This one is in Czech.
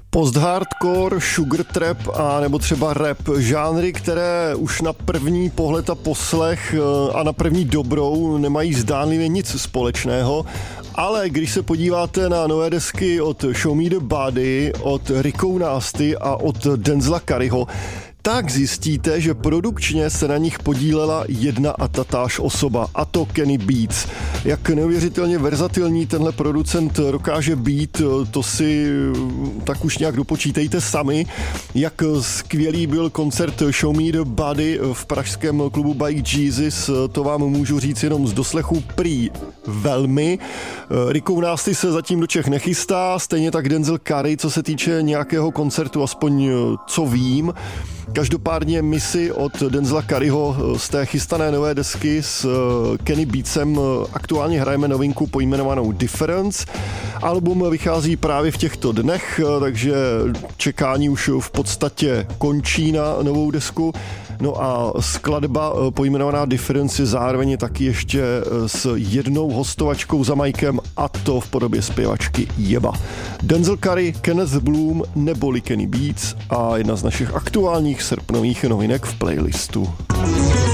Post-hardcore, sugar trap a nebo třeba rap, žánry, které už na první pohled a poslech a na první dobrou nemají zdánlivě nic společného, ale když se podíváte na nové desky od Show Me the Body, od Rickou Nasty a od Denzela Curryho, tak zjistíte, že produkčně se na nich podílela jedna a tatáž osoba, a to Kenny Beats. Jak neuvěřitelně verzatilní tenhle producent dokáže být, to si tak už nějak dopočítejte sami. Jak skvělý byl koncert Show Me the Body v pražském klubu Bike Jesus, to vám můžu říct jenom z doslechu prý velmi. Rickou Nasty se zatím do Čech nechystá, stejně tak Denzel Curry, co se týče nějakého koncertu, aspoň co vím. Každopádně my si od Denzela Curryho z té chystané nové desky s Kenny Beatsem aktuálně hrajeme novinku pojmenovanou Difference. Album vychází právě v těchto dnech, takže čekání už v podstatě končí na novou desku. No a skladba pojmenovaná Difference je zároveň taky ještě s jednou hostovačkou za mikem, a to v podobě zpěvačky Jeba. Denzel Curry, Kenneth Bloom neboli Kenny Beats a jedna z našich aktuálních srpnových novinek v playlistu.